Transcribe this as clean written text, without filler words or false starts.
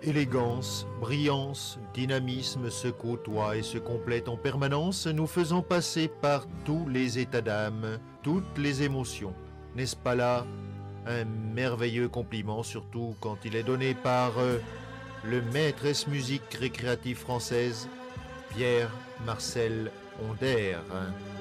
Élégance, brillance, dynamisme se côtoient et se complètent en permanence, nous faisant passer par tous les états d'âme, toutes les émotions. N'est-ce pas là un merveilleux compliment, surtout quand il est donné par le maîtresse musique récréative française, Pierre Marcel Honder.